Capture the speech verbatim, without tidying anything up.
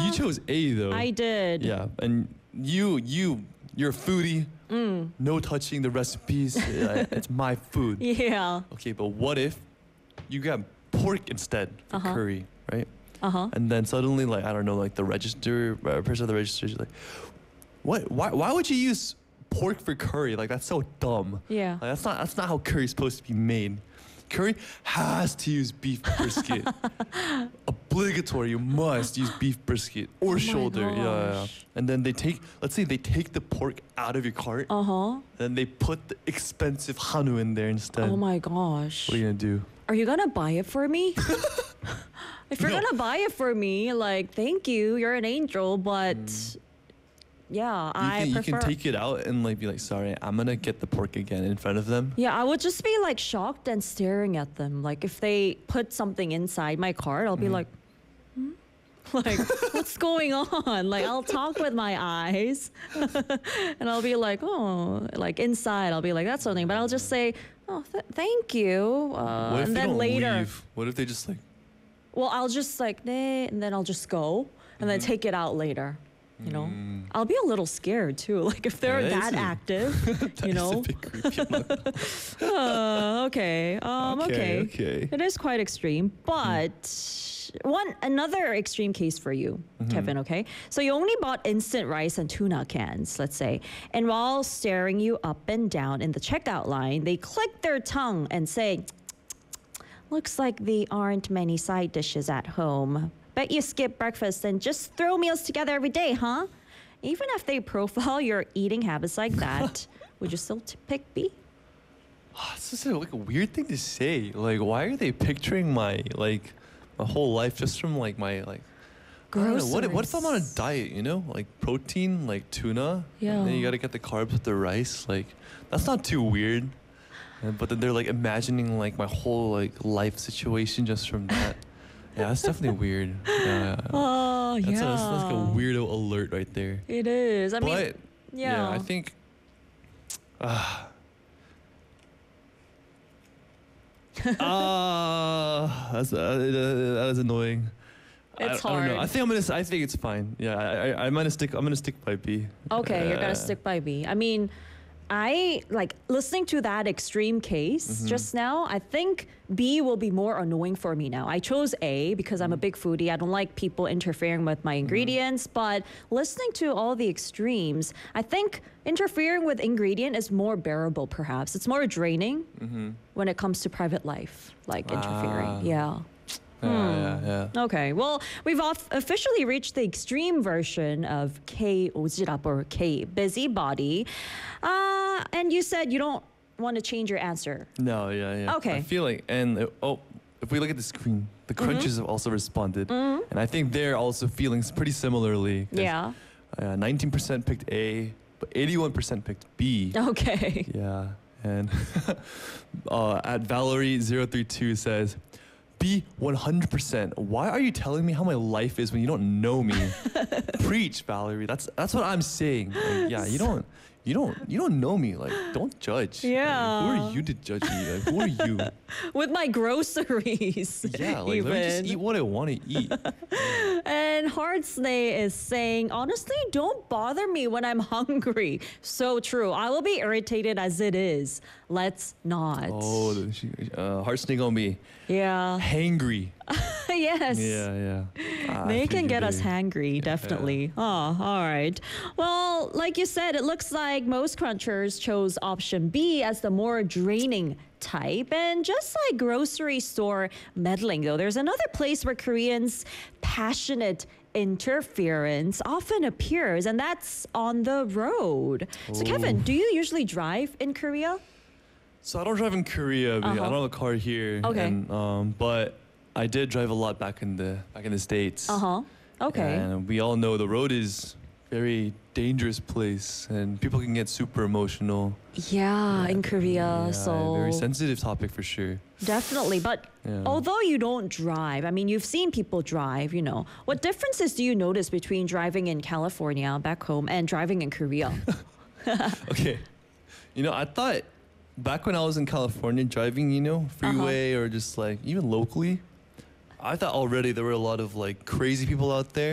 you chose A though. I did. Yeah, and you you you're a foodie. Mm. No touching the recipes. Uh, it's my food. Yeah. Okay, but what if you got pork instead for Uh-huh. curry, right? Uh huh. And then suddenly, like I don't know, like the register uh, person at the register is like, what? Why? Why would you use pork for curry? Like that's so dumb. Yeah. Like, that's not that's not how curry's supposed to be made. Curry has to use beef brisket. Obligatory, you must use beef brisket or Oh my shoulder. Yeah, yeah, yeah. gosh. And then they take, let's say they take the pork out of your cart, Uh huh. then they put the expensive hanu in there instead. Oh my gosh. What are you gonna do? Are you gonna buy it for me? If you're No. gonna buy it for me, like, thank you, you're an angel, but yeah, You I can, you prefer. can take it out and like be like, sorry, I'm gonna get the pork again in front of them. Yeah, I would just be like shocked and staring at them. Like if they put something inside my cart, I'll be Mm-hmm. like, hmm? Like what's going on? Like I'll talk with my eyes, and I'll be like, oh, like inside, I'll be like that's something, but I'll just say, oh, th- thank you, uh, What if and they then don't later, leave? What if they just like, well, I'll just like, nah, and then I'll just go and then Mm-hmm. take it out later. You know, I'll be a little scared too. Like if they're Mm. Yeah, that that is a- active, that you is know. a bit creepy. I'm not gonna- Uh, okay. Um, okay. Okay, okay. It is quite extreme, but one another extreme case for you, Kevin. Okay, so you only bought instant rice and tuna cans, let's say, and while staring you up and down in the checkout line, they click their tongue and say, "Looks like there aren't many side dishes at home. Bet you skip breakfast and just throw meals together every day, huh?" Even if they profile your eating habits like that, would you still t- pick B? It's just a, like a weird thing to say. Like, why are they picturing my like my whole life just from like my like? I don't know, What if, what if I'm on a Groceries. diet? You know, like protein, like tuna. Yeah. And then you gotta get the carbs with the rice. Like, that's not too weird. And, but then they're like imagining like my whole like life situation just from that. Yeah, that's definitely weird. Yeah, yeah, yeah. Oh, That's, yeah. a, that's like a weirdo alert right there. It is. I but mean, yeah. I think. Uh, Ah, that's uh, that is annoying. I- It's I, don't know. hard. I think I'm gonna. s- I think it's fine. Yeah, I, I, I'm gonna stick. I'm gonna stick by B. Okay, you're Uh, gonna stick by B. I mean, I like listening to that extreme case Mm-hmm. just now. I think B will be more annoying for me now. I chose A because I'm a big foodie. I don't like people interfering with Mm-hmm. my ingredients. But listening to all the extremes, I think interfering with ingredient is more bearable. Perhaps it's more draining when it comes to private life, like interfering. Mm-hmm. Ah. Yeah. Yeah, yeah, yeah. Okay, well, we've off- officially reached the extreme version of K 오지랖 or K busybody. Uh, and you said you don't want to change your answer. No, yeah, yeah. Okay. I feel like, and uh, oh, if we look at the screen, the Mm-hmm. crunches have also responded, and I think they're also feeling s- pretty similarly. 'cause, Yeah. Uh, nineteen percent picked A, but eighty-one percent picked B. Okay. Yeah, and uh, at Valerie zero three two says, B one hundred percent. Why are you telling me how my life is when you don't know me? Preach, Valerie. That's that's what I'm saying. Like, yeah, you don't you don't you don't know me. Like, don't judge. Like, Yeah. who are you to judge me? Like, who are you? With my groceries. Yeah, like let me just even. eat what I want to eat. And Hardsney is saying, honestly, don't bother me when I'm hungry. So true. I will be irritated as it is. Let's not. Oh, the- she- uh, heart sting on me. Yeah. Hangry. Yes. Yeah, yeah. Ah, I They feel can you get us there. hangry, definitely. Oh, all right. Well, like you said, it looks like most crunchers chose option B as the more draining type. And just like grocery store meddling, though, there's another place where Koreans' passionate interference often appears, and that's on the road. So, Kevin, do you usually drive in Korea? So I don't drive in Korea. but Uh-huh. I don't have a car here. Okay. And, um, but I did drive a lot back in the back in the States. Uh huh. Okay. And we all know the road is very dangerous place, and people can get super emotional. Yeah, in Korea. Yeah, so very sensitive topic for sure. definitely. But Yeah. although you don't drive, I mean, you've seen people drive, you know. What differences do you notice between driving in California back home and driving in Korea? Okay. You know, I thought back when I was in California driving, you know, Uh-huh. freeway or just like even locally, I thought already there were a lot of like crazy people out there.